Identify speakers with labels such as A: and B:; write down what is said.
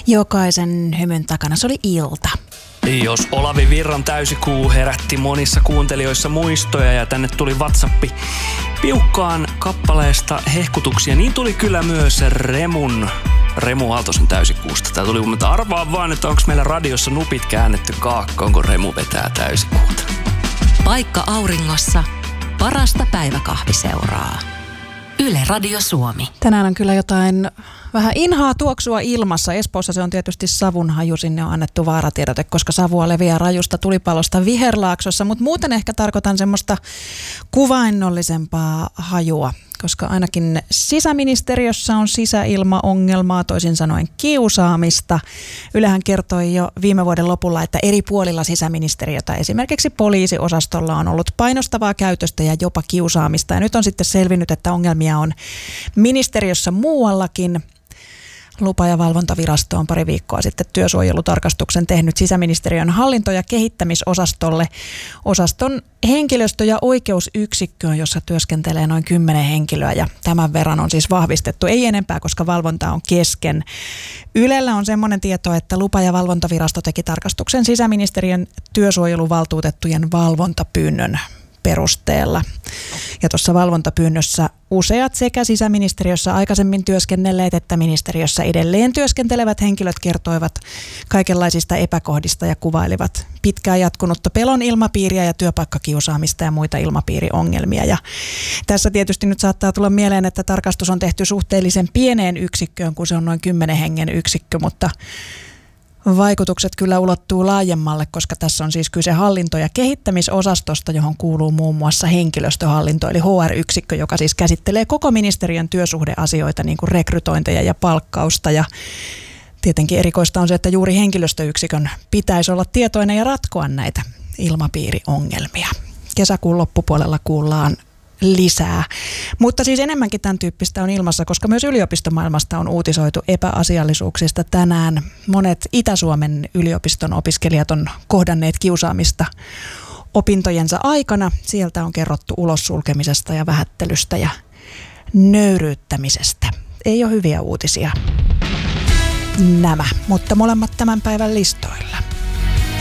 A: Jokaisen hymyn takana se oli ilta.
B: Jos Olavi Virran täysikuu herätti monissa kuuntelijoissa muistoja ja tänne tuli WhatsAppi piukkaan kappaleesta hehkutuksia, niin tuli kyllä myös Remu Aaltosen täysikuusta. Tää tuli, mutta arvaa vaan, että onko meillä radiossa nupit käännetty kaakkoon, kun Remu vetää täysikuuta.
C: Paikka auringossa, parasta päiväkahviseuraa. Yle Radio Suomi.
A: Tänään on kyllä jotain vähän inhaa tuoksua ilmassa. Espoossa se on tietysti savunhaju. Sinne on annettu vaaratiedote, koska savua leviää rajusta tulipalosta Viherlaaksossa. Mutta muuten ehkä tarkoitan semmoista kuvainnollisempaa hajua, koska ainakin sisäministeriössä on sisäilmaongelmaa, toisin sanoen kiusaamista. Ylehän kertoi jo viime vuoden lopulla, että eri puolilla sisäministeriötä, esimerkiksi poliisiosastolla, on ollut painostavaa käytöstä ja jopa kiusaamista. Ja nyt on sitten selvinnyt, että ongelmia on ministeriössä muuallakin. Lupa- ja valvontavirasto on pari viikkoa sitten työsuojelutarkastuksen tehnyt sisäministeriön hallinto- ja kehittämisosastolle. Osaston henkilöstö- ja oikeusyksikköön, jossa työskentelee noin 10 henkilöä, ja tämän verran on siis vahvistettu. Ei enempää, koska valvonta on kesken. Ylellä on semmoinen tieto, että lupa- ja valvontavirasto teki tarkastuksen sisäministeriön työsuojeluvaltuutettujen valvontapyynnön perusteella. Ja tuossa valvontapyynnössä useat sekä sisäministeriössä aikaisemmin työskennelleet että ministeriössä edelleen työskentelevät henkilöt kertoivat kaikenlaisista epäkohdista ja kuvailivat pitkään jatkunutta pelon ilmapiiriä ja työpaikkakiusaamista ja muita ilmapiiriongelmia. Ja tässä tietysti nyt saattaa tulla mieleen, että tarkastus on tehty suhteellisen pieneen yksikköön, kun se on noin 10 hengen yksikkö, mutta vaikutukset kyllä ulottuu laajemmalle, koska tässä on siis kyse hallinto- ja kehittämisosastosta, johon kuuluu muun muassa henkilöstöhallinto, eli HR-yksikkö, joka siis käsittelee koko ministeriön työsuhdeasioita, niin kuin rekrytointeja ja palkkausta. Ja tietenkin erikoista on se, että juuri henkilöstöyksikön pitäisi olla tietoinen ja ratkoa näitä ilmapiiriongelmia. Kesäkuun loppupuolella kuullaan lisää. Mutta siis enemmänkin tämän tyyppistä on ilmassa, koska myös yliopistomaailmasta on uutisoitu epäasiallisuuksista tänään. Monet Itä-Suomen yliopiston opiskelijat on kohdanneet kiusaamista opintojensa aikana. Sieltä on kerrottu ulos sulkemisesta ja vähättelystä ja nöyryyttämisestä. Ei ole hyviä uutisia nämä, mutta molemmat tämän päivän listoilla.